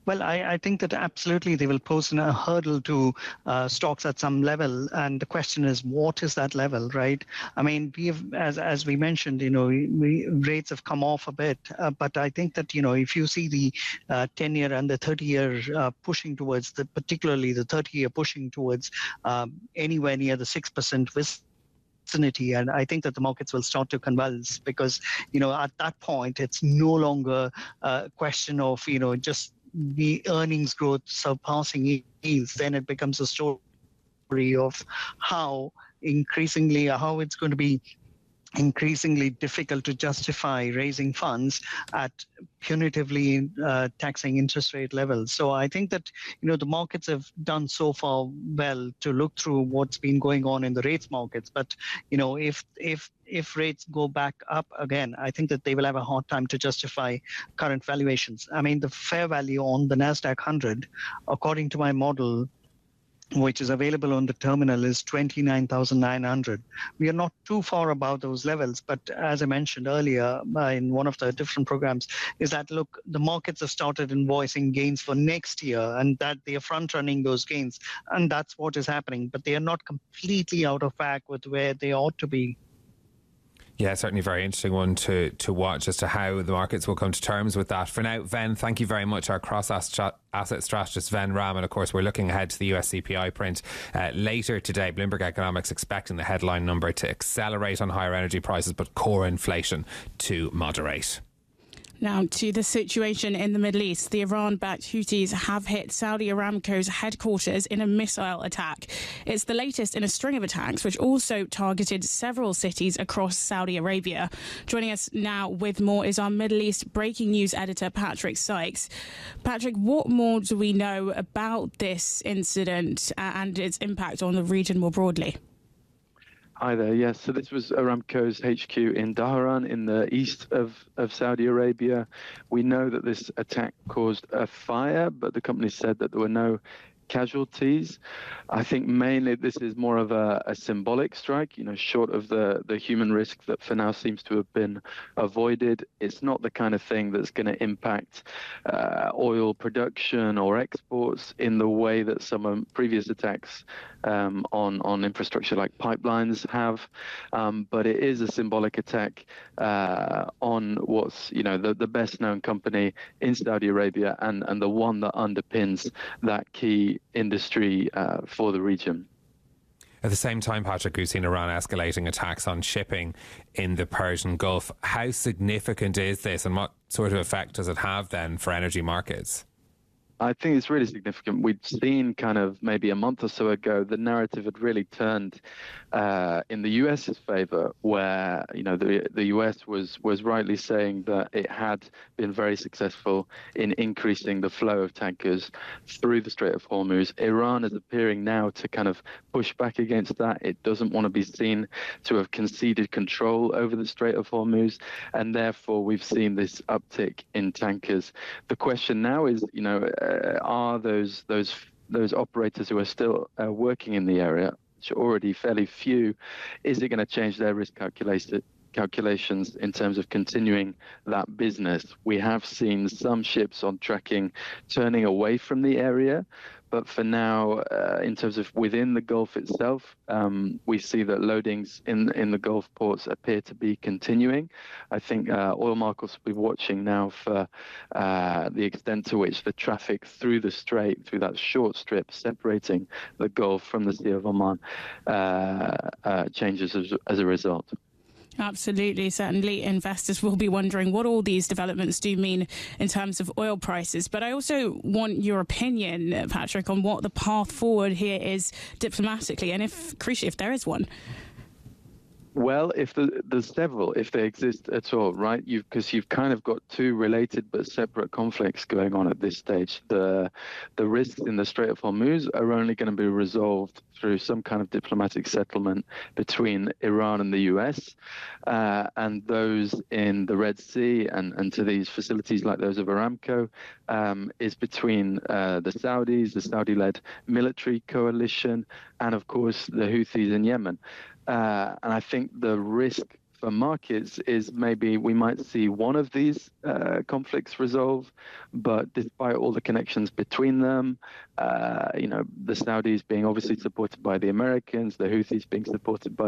Well, I think that absolutely they will pose a hurdle to stocks at some level, and the question is, what is that level, right? I mean, we have, as we mentioned, rates have come off a bit, but I think that if you see the 10-year and the 30-year pushing towards particularly the 30-year pushing towards anywhere near the 6% vicinity, and I think that the markets will start to convulse because at that point it's no longer a question of just the earnings growth surpassing yields. Then it becomes a story of how it's going to be increasingly difficult to justify raising funds at punitively taxing interest rate levels. So I think that the markets have done so far well to look through what's been going on in the rates markets. But if rates go back up again, I think that they will have a hard time to justify current valuations. I mean, the fair value on the Nasdaq 100, according to my model, which is available on the terminal, is 29,900. We are not too far above those levels, but as I mentioned earlier in one of the different programs, is that look, the markets have started invoicing gains for next year, and that they are front running those gains, and that's what is happening. But they are not completely out of whack with where they ought to be. Yeah, certainly a very interesting one to watch as to how the markets will come to terms with that. For now, Ven, thank you very much. Our cross-asset strategist, Ven Ram. And of course, we're looking ahead to the US CPI print later today. Bloomberg Economics expecting the headline number to accelerate on higher energy prices, but core inflation to moderate. Now to the situation in the Middle East. The Iran-backed Houthis have hit Saudi Aramco's headquarters in a missile attack. It's the latest in a string of attacks which also targeted several cities across Saudi Arabia. Joining us now with more is our Middle East breaking news editor, Patrick Sykes. Patrick, what more do we know about this incident and its impact on the region more broadly? Hi there. Yes, so this was Aramco's HQ in Dhahran in the east of Saudi Arabia. We know that this attack caused a fire, but the company said that there were no casualties. I think mainly this is more of a symbolic strike, short of the human risk that for now seems to have been avoided. It's not the kind of thing that's going to impact oil production or exports in the way that some previous attacks on infrastructure like pipelines have. But it is a symbolic attack on what's, the best known company in Saudi Arabia and the one that underpins that key industry for the region. At the same time, Patrick, we've seen Iran escalating attacks on shipping in the Persian Gulf. How significant is this, and what sort of effect does it have then for energy markets? I think it's really significant. We'd seen kind of maybe a month or so ago, the narrative had really turned in the US's favor, where, the US was rightly saying that it had been very successful in increasing the flow of tankers through the Strait of Hormuz. Iran is appearing now to kind of push back against that. It doesn't want to be seen to have conceded control over the Strait of Hormuz, and therefore we've seen this uptick in tankers. The question now is, are those operators who are still working in the area, which are already fairly few, is it going to change their risk calculations in terms of continuing that business? We have seen some ships on tracking turning away from the area, but for now, in terms of within the Gulf itself, we see that loadings in the Gulf ports appear to be continuing. I think oil markets will be watching now for the extent to which the traffic through the strait, through that short strip separating the Gulf from the Sea of Oman, changes as a result. Absolutely. Certainly investors will be wondering what all these developments do mean in terms of oil prices. But I also want your opinion, Patrick, on what the path forward here is diplomatically, and crucially, if there is one. Well, there's several, if they exist at all, right? Because you've kind of got two related but separate conflicts going on at this stage. The risks in the Strait of Hormuz are only going to be resolved through some kind of diplomatic settlement between Iran and the US, and those in the Red Sea and to these facilities like those of Aramco is between the Saudis, the Saudi-led military coalition, and of course the Houthis in Yemen. And I think the risk for markets is maybe we might see one of these conflicts resolve, but despite all the connections between them, the Saudis being obviously supported by the Americans, the Houthis being supported by